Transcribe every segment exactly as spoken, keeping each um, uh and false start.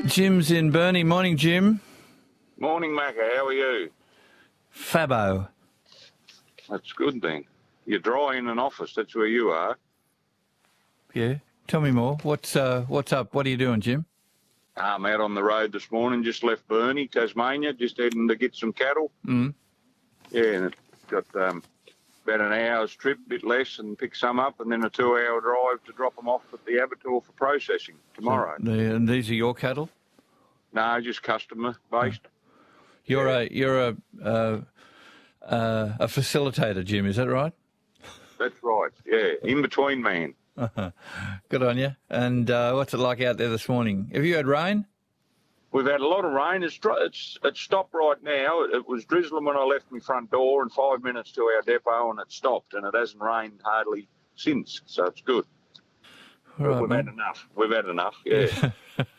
Jim's in Burnie. Morning, Jim. Morning, Macca. How are you? Fabo. That's good then. You're dry in an office. That's where you are. Yeah. Tell me more. What's uh, what's up? What are you doing, Jim? I'm out on the road this morning. Just left Burnie, Tasmania. Just heading to get some cattle. Mm. Yeah, and it's got um, about an hour's trip, a bit less, and pick some up, and then a two-hour drive to drop them off at the abattoir for processing tomorrow. So, the, and these are your cattle? No, just customer-based. Oh. You're yeah. a you're a uh, uh, a facilitator, Jim. Is that right? That's right. Yeah, in between man. Good on you. And uh, what's it like out there this morning? Have you had rain? We've had a lot of rain. It's it's, it's stopped right now. It, it was drizzling when I left my front door, and five minutes to our depot, and it stopped. And it hasn't rained hardly since, so it's good. Right, We've man. had enough. We've had enough. Yeah.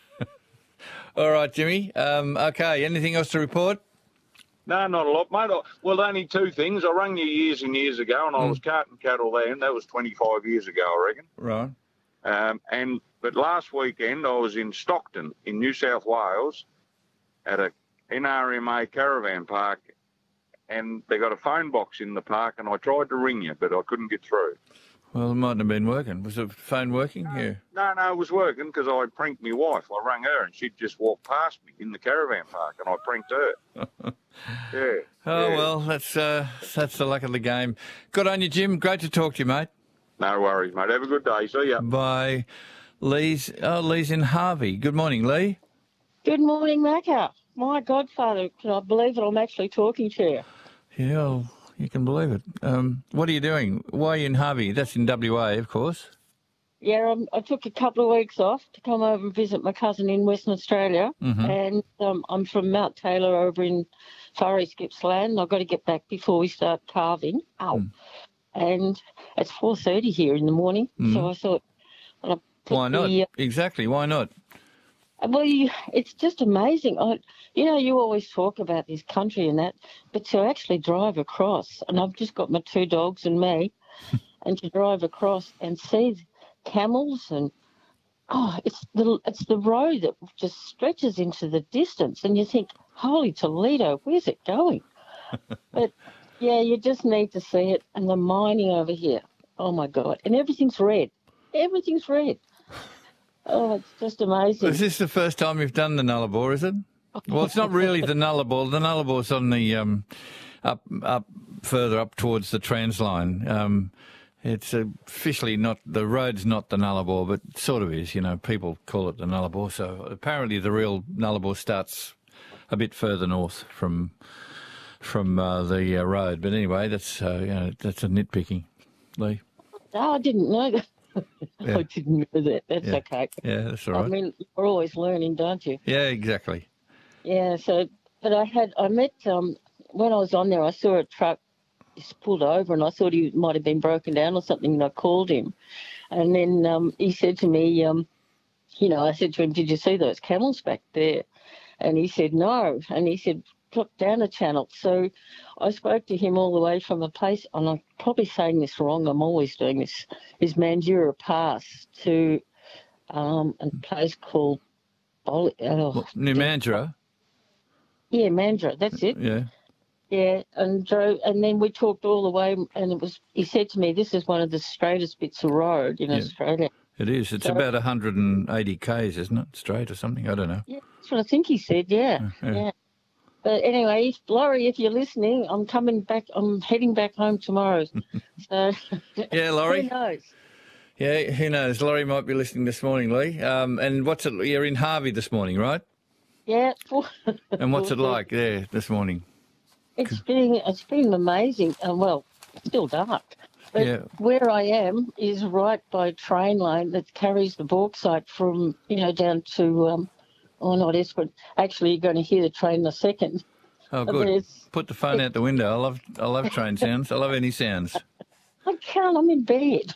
All right, Jimmy. Um, okay. Anything else to report? No, not a lot, mate. I, well, only two things. I rang you years and years ago, and mm. I was carting cattle then. That was twenty-five years ago, I reckon. Right. Um, and but last weekend I was in Stockton in New South Wales at a N R M A caravan park, and they got a phone box in the park, and I tried to ring you, but I couldn't get through. Well, it mightn't have been working. Was the phone working? No, yeah. No, no, it was working because I pranked my wife. I rang her, and she'd just walked past me in the caravan park, and I pranked her. yeah. Oh, yeah. well, that's uh, that's the luck of the game. Good on you, Jim. Great to talk to you, mate. No worries, mate. Have a good day. See ya. Bye. Lee's, oh, Lee's in Harvey. Good morning, Lee. Good morning, Macca. My godfather, can I believe it? I'm actually talking to you. Yeah, well, you can believe it. Um, what are you doing? Why are you in Harvey? That's in W A, of course. Yeah, um, I took a couple of weeks off to come over and visit my cousin in Western Australia. Mm-hmm. And um, I'm from Mount Taylor over in Far East Gippsland. I've got to get back before we start calving. Ow. Mm. And it's four thirty here in the morning. Mm. So I thought... I Why not? The, uh, exactly, why not? Well, you, it's just amazing. I, you know, you always talk about this country and that, but to actually drive across, and I've just got my two dogs and me, and to drive across and see camels and, oh, it's the, it's the road that just stretches into the distance, and you think, holy Toledo, where's it going? But, yeah, you just need to see it, and the mining over here, oh, my God, and everything's red. Everything's red. Oh, it's just amazing. Is this the first time you've done the Nullarbor, is it? Well, it's not really the Nullarbor. The Nullabor's on the um, up, up further up towards the Transline. Um, it's officially not, the road's not the Nullarbor, but it sort of is. You know, people call it the Nullarbor. So apparently the real Nullarbor starts a bit further north from from uh, the uh, road. But anyway, that's uh, you know, that's a nitpicking, Lee. No, I didn't know that. Yeah. I didn't know that. That's yeah. okay. Yeah, that's all right. I mean, you're always learning, don't you? Yeah, exactly. Yeah, so, but I had, I met, um, when I was on there, I saw a truck just pulled over, and I thought he might have been broken down or something, and I called him. And then um, he said to me, um, you know, I said to him, did you see those camels back there? And he said, no. And he said, drop down a channel. So I spoke to him all the way from a place, and I'm probably saying this wrong, I'm always doing this, is Mandurah Pass to um, a place called Bol- oh, well, New Mandurah? Yeah, Mandurah, that's it. Yeah. Yeah, and drove, and then we talked all the way, and it was, he said to me, this is one of the straightest bits of road in yeah, Australia. It is. It's so, about one hundred eighty kays, isn't it? Straight or something? I don't know. Yeah, that's what I think he said, yeah, yeah. yeah. But anyway, Laurie, if you're listening, I'm coming back. I'm heading back home tomorrow. So yeah, Laurie. Who knows? Yeah, who knows? Laurie might be listening this morning, Lee. Um, and what's it? You're in Harvey this morning, right? Yeah. And what's it like there this morning? It's been it's been amazing. Uh, well, it's still dark. But yeah. Where I am is right by a train line that carries the bauxite from, you know, down to. Um, Oh, not Esperance. Actually, you're going to hear the train in a second. Oh, good. There's... Put the phone out the window. I love I love train sounds. I love any sounds. I can't. I'm in bed.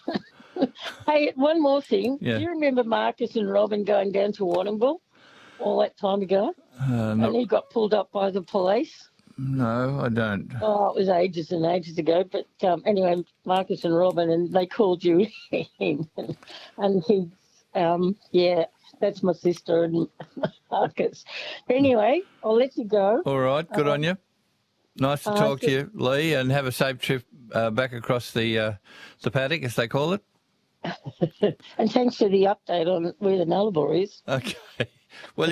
Hey, one more thing. Yeah. Do you remember Marcus and Robin going down to Warrnambool all that time ago? Uh, not... And he got pulled up by the police? No, I don't. Oh, it was ages and ages ago. But um, anyway, Marcus and Robin, and they called you in. And he, um, yeah... that's my sister and Marcus. Anyway, I'll let you go. All right, good Um, on you. Nice to uh, talk so- to you, Lee, and have a safe trip uh, back across the uh, the paddock, as they call it. And thanks for the update on where the Nullarbor is. Okay. Well.